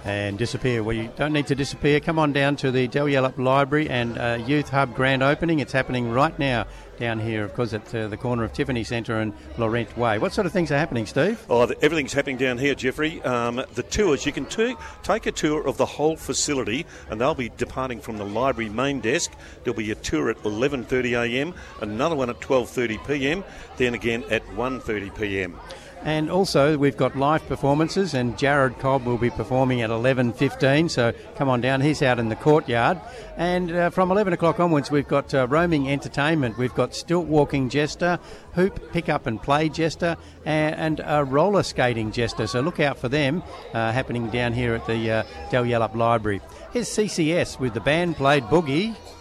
and disappear. Well, you don't need to disappear. Come on down to the Del Yellup Library and Youth Hub grand opening. It's happening right now down here, of course, at the corner of Tiffany Centre and Laurent Way. What sort of things are happening, Steve? Oh, everything's happening down here, Jeffrey. The tours, you can take a tour of the whole facility, and they'll be departing from the library main desk. There'll be a tour at 11:30am, another one at 12:30pm, then again at 1:30pm. And also, we've got live performances, and Jared Cobb will be performing at 11:15, so come on down. He's out in the courtyard. And from 11 o'clock onwards, we've got roaming entertainment. We've got stilt walking jester, hoop pick-up and play jester, and a roller skating jester. So look out for them happening down here at the Del Yellup Library. Here's CCS with the band played Boogie.